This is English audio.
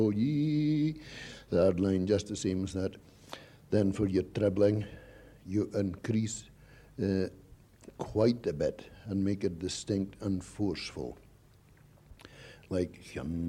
Oh, ye. Third line just the same as that. Then for your trebling, you increase quite a bit and make it distinct and forceful. Like,